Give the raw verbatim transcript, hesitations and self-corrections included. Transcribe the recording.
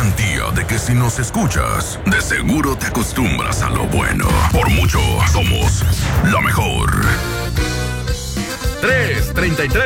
garantía de que si nos escuchas, de seguro te acostumbras a lo bueno. Por mucho, somos la mejor. tres treinta y tres